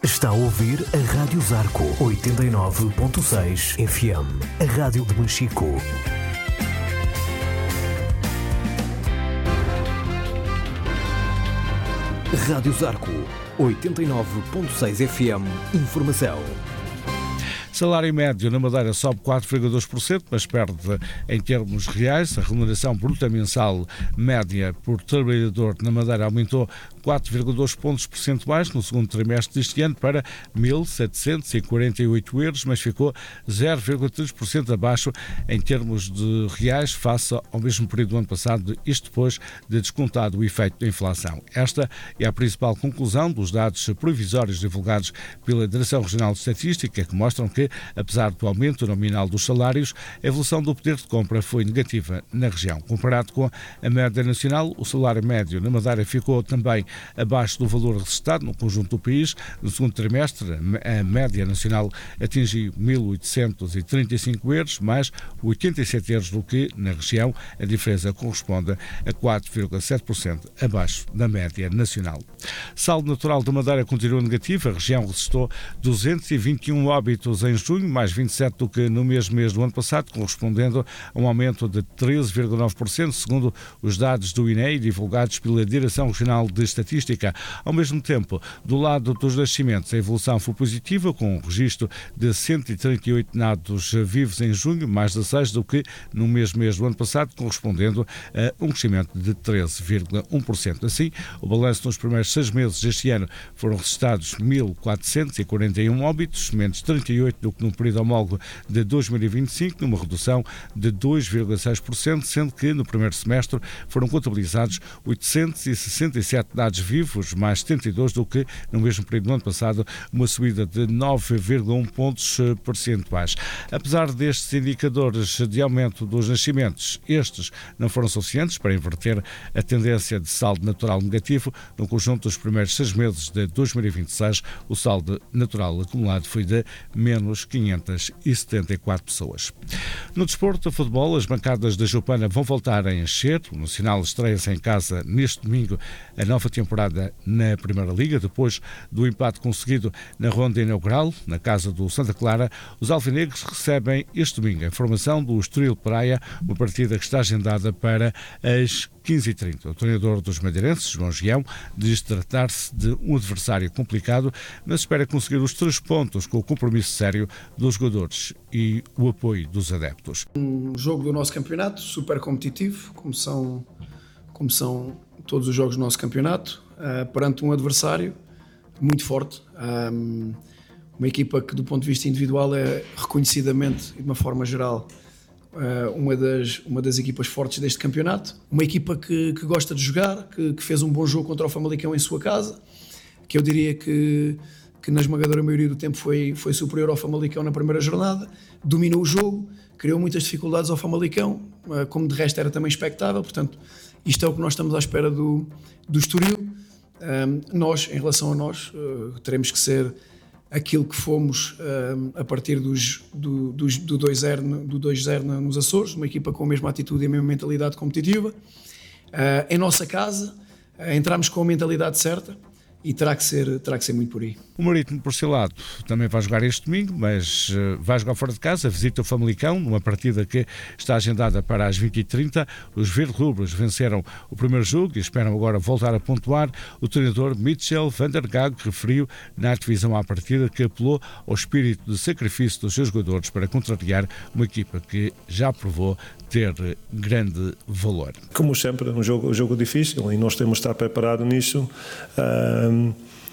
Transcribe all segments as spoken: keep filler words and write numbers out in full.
Está a ouvir a Rádio Zarco oitenta e nove ponto seis F M, a rádio de Machico. Rádio Zarco oitenta e nove ponto seis F M, informação. Salário médio na Madeira sobe quatro vírgula dois por cento, mas perde em termos reais. A remuneração bruta mensal média por trabalhador na Madeira aumentou quatro vírgula dois pontos percentuais no segundo trimestre deste ano para mil setecentos e quarenta e oito euros, mas ficou zero vírgula três por cento abaixo em termos de reais face ao mesmo período do ano passado, isto depois de descontado o efeito da inflação. Esta é a principal conclusão dos dados provisórios divulgados pela Direção Regional de Estatística, que mostram que, apesar do aumento nominal dos salários, a evolução do poder de compra foi negativa na região. Comparado com a média nacional, o salário médio na Madeira ficou também abaixo do valor registrado no conjunto do país. No segundo trimestre, a média nacional atingiu mil oitocentos e trinta e cinco euros, mais oitenta e sete euros do que na região. A diferença corresponde a quatro vírgula sete por cento abaixo da média nacional. Saldo natural da Madeira continua negativo. A região registrou duzentos e vinte e um óbitos em junho, mais vinte e sete do que no mesmo mês do ano passado, correspondendo a um aumento de treze vírgula nove por cento, segundo os dados do I N E divulgados pela Direção Regional de Estatística. Ao mesmo tempo, do lado dos nascimentos, a evolução foi positiva, com um registro de cento e trinta e oito nados vivos em junho, mais dezasseis do que no mesmo mês do ano passado, correspondendo a um crescimento de treze vírgula um por cento. Assim, o balanço nos primeiros seis meses deste ano foram registrados mil quatrocentos e quarenta e um óbitos, menos trinta e oito do que no período homólogo de dois mil e vinte e cinco, numa redução de dois vírgula seis por cento, sendo que no primeiro semestre foram contabilizados oitocentos e sessenta e sete dados vivos, mais setenta e dois do que no mesmo período do ano passado, uma subida de nove vírgula um pontos percentuais. Apesar destes indicadores de aumento dos nascimentos, estes não foram suficientes para inverter a tendência de saldo natural negativo. No conjunto dos primeiros seis meses de dois mil e vinte e seis, o saldo natural acumulado foi de menos quinhentas e setenta e quatro pessoas. No desporto de futebol, as bancadas da Jupana vão voltar a encher. O Nacional estreia-se em casa neste domingo a nova temporada na Primeira Liga, depois do empate conseguido na ronda inaugural, na casa do Santa Clara. Os alvinegros recebem este domingo a formação do Estoril Praia, uma partida que está agendada para as quinze e trinta. O treinador dos madeirenses, João Gião, diz tratar-se de um adversário complicado, mas espera conseguir os três pontos com o compromisso sério dos jogadores e o apoio dos adeptos. Um jogo do nosso campeonato, super competitivo, como são, como são todos os jogos do nosso campeonato, uh, perante um adversário muito forte, um, uma equipa que do ponto de vista individual é reconhecidamente e de uma forma geral Uh, uma, das, uma das equipas fortes deste campeonato, uma equipa que, que gosta de jogar, que, que fez um bom jogo contra o Famalicão em sua casa, que eu diria que, que na esmagadora maioria do tempo foi, foi superior ao Famalicão na primeira jornada, dominou o jogo, criou muitas dificuldades ao Famalicão, uh, como de resto era também expectável. Portanto, isto é o que nós estamos à espera do, do Estoril. Um, nós, em relação a nós, uh, teremos que ser aquilo que fomos um, a partir dos, do, dos, do dois zero do dois zero nos Açores, uma equipa com a mesma atitude e a mesma mentalidade competitiva. Uh, em nossa casa, uh, entramos com a mentalidade certa e terá que ser, terá que ser muito por aí. O Marítimo, por seu lado, também vai jogar este domingo, mas uh, vai jogar fora de casa, visita o Famalicão, numa partida que está agendada para as vinte e trinta. Os verde-rubros venceram o primeiro jogo e esperam agora voltar a pontuar. O treinador Mitchell van der Gaag referiu na divisão à partida que apelou ao espírito de sacrifício dos seus jogadores para contrariar uma equipa que já provou ter grande valor. Como sempre, um jogo, um jogo difícil e nós temos de estar preparados nisso. Um,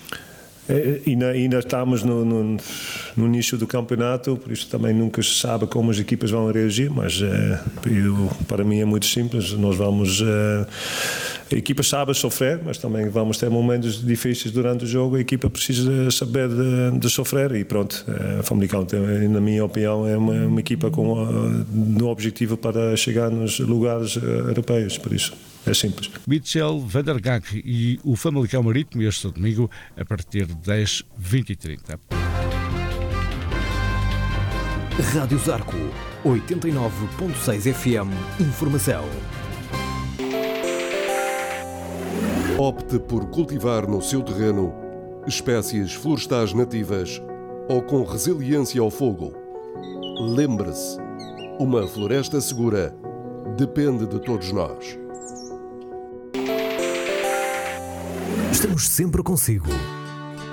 ainda, ainda estamos no, no, no início do campeonato, por isso também nunca se sabe como as equipas vão reagir, mas uh, eu, para mim é muito simples. Nós vamos... Uh, a equipa sabe sofrer, mas também vamos ter momentos difíceis durante o jogo. A equipa precisa saber de, de sofrer e pronto. A Famalicão, na minha opinião, é uma, uma equipa com um objetivo para chegar nos lugares europeus, por isso é simples. Mitchell van der Gaag e o Famalicão Marítimo este domingo a partir das vinte e trinta. Rádio Zarco oitenta e nove ponto seis F M, informação. Opte por cultivar no seu terreno espécies florestais nativas ou com resiliência ao fogo. Lembre-se, uma floresta segura depende de todos nós. Estamos sempre consigo.